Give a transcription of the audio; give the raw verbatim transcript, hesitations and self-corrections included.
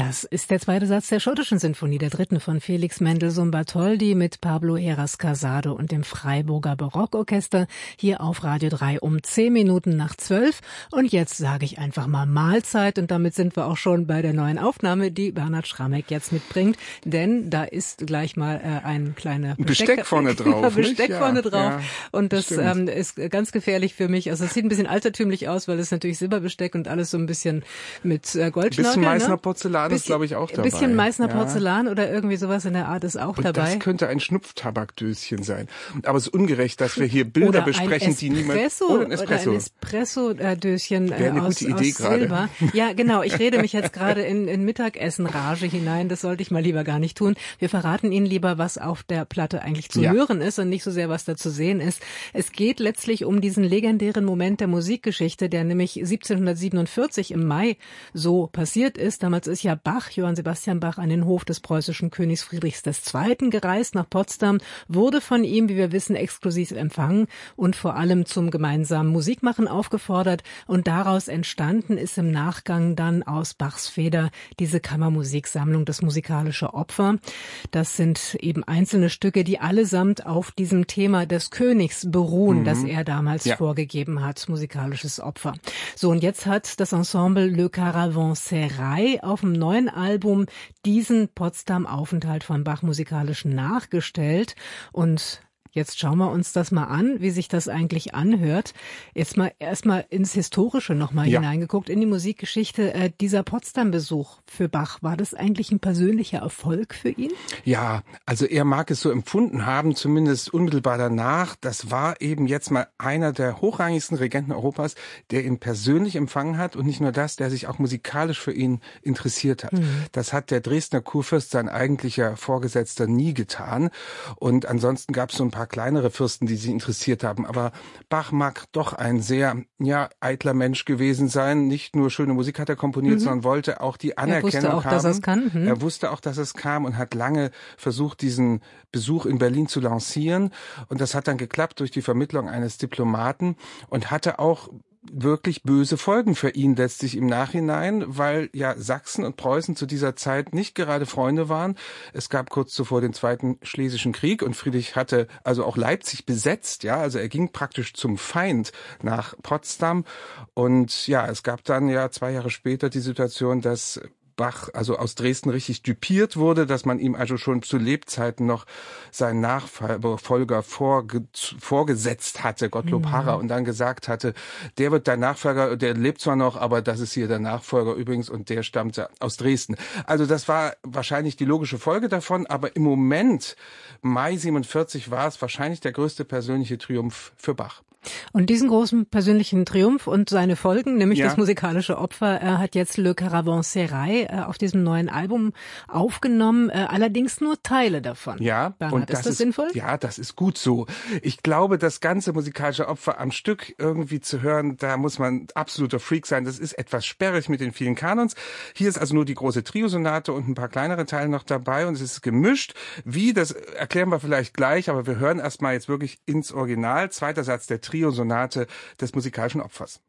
Das ist der zweite Satz der schottischen Sinfonie, der dritten von Felix Mendelssohn Bartholdy mit Pablo Heras Casado und dem Freiburger Barockorchester hier auf Radio drei um zehn Minuten nach zwölf. Und jetzt sage ich einfach mal Mahlzeit und damit sind wir auch schon bei der neuen Aufnahme, die Bernhard Schramek jetzt mitbringt, denn da ist gleich mal äh, ein kleiner Besteck, Besteck vorne drauf. Besteck ja, vorne drauf ja, und das ähm, ist ganz gefährlich für mich. Also es sieht ein bisschen altertümlich aus, weil es natürlich Silberbesteck und alles so ein bisschen mit äh, Goldschnörkel. Ein bisschen Meißner ne? Porzellan ist, glaube ich, auch dabei. Ein bisschen Meißner ja. Porzellan oder irgendwie sowas in der Art ist auch und dabei. Das könnte ein Schnupftabakdöschen sein. Aber es ist ungerecht, dass wir hier Bilder oder besprechen, ein die niemand... Oder ein Espresso. Oder ein Espresso-Döschen äh, eine aus, gute Idee aus gerade. Silber. Ja, genau. Ich rede mich jetzt gerade in, in Mittagessen-Rage hinein. Das sollte ich mal lieber gar nicht tun. Wir verraten Ihnen lieber, was auf der Platte eigentlich zu ja. hören ist und nicht so sehr, was da zu sehen ist. Es geht letztlich um diesen legendären Moment der Musikgeschichte, der nämlich siebzehnhundertsiebenundvierzig im Mai so passiert ist. Damals ist ja Bach, Johann Sebastian Bach, an den Hof des preußischen Königs Friedrichs der Zweite. gereist nach Potsdam, wurde von ihm, wie wir wissen, exklusiv empfangen und vor allem zum gemeinsamen Musikmachen aufgefordert. Und daraus entstanden ist im Nachgang dann aus Bachs Feder diese Kammermusiksammlung, das musikalische Opfer. Das sind eben einzelne Stücke, die allesamt auf diesem Thema des Königs beruhen, mhm. das er damals ja. vorgegeben hat, musikalisches Opfer. So, und jetzt hat das Ensemble Le Caravansérail auf dem neuen Album diesen Potsdam-Aufenthalt von Bach musikalisch nachgestellt. Und jetzt schauen wir uns das mal an, wie sich das eigentlich anhört. Jetzt mal erstmal ins Historische nochmal ja. hineingeguckt, in die Musikgeschichte. Äh, dieser Potsdam-Besuch für Bach, war das eigentlich ein persönlicher Erfolg für ihn? Ja, also er mag es so empfunden haben, zumindest unmittelbar danach. Das war eben jetzt mal einer der hochrangigsten Regenten Europas, der ihn persönlich empfangen hat und nicht nur das, der sich auch musikalisch für ihn interessiert hat. Mhm. Das hat der Dresdner Kurfürst, sein eigentlicher Vorgesetzter, nie getan. Und ansonsten gab es so ein paar kleinere Fürsten, die sich interessiert haben. Aber Bach mag doch ein sehr, ja, eitler Mensch gewesen sein. Nicht nur schöne Musik hat er komponiert, mhm. sondern wollte auch die Anerkennung haben. Er wusste auch, haben. dass er es kann. Hm. Er wusste auch, dass es kam und hat lange versucht, diesen Besuch in Berlin zu lancieren. Und das hat dann geklappt durch die Vermittlung eines Diplomaten und hatte auch wirklich böse Folgen für ihn letztlich im Nachhinein, weil ja Sachsen und Preußen zu dieser Zeit nicht gerade Freunde waren. Es gab kurz zuvor den Zweiten Schlesischen Krieg und Friedrich hatte also auch Leipzig besetzt, ja, also er ging praktisch zum Feind nach Potsdam und ja, es gab dann ja zwei Jahre später die Situation, dass Bach also aus Dresden richtig düpiert wurde, dass man ihm also schon zu Lebzeiten noch seinen Nachfolger vorge- vorgesetzt hatte, Gottlob mhm. Harrer, und dann gesagt hatte, der wird dein Nachfolger, der lebt zwar noch, aber das ist hier der Nachfolger übrigens und der stammt aus Dresden. Also das war wahrscheinlich die logische Folge davon, aber im Moment, Mai siebenundvierzig, war es wahrscheinlich der größte persönliche Triumph für Bach. Und diesen großen persönlichen Triumph und seine Folgen, nämlich ja. das musikalische Opfer, äh, hat jetzt Le Caravansérail äh, auf diesem neuen Album aufgenommen, äh, allerdings nur Teile davon. Ja, Bernhard, und ist das das ist, sinnvoll? Ja, das ist gut so. Ich glaube, das ganze musikalische Opfer am Stück irgendwie zu hören, da muss man absoluter Freak sein. Das ist etwas sperrig mit den vielen Kanons. Hier ist also nur die große Triosonate und ein paar kleinere Teile noch dabei und es ist gemischt. Wie, das erklären wir vielleicht gleich, aber wir hören erstmal jetzt wirklich ins Original. Zweiter Satz der Triosonate des musikalischen Opfers.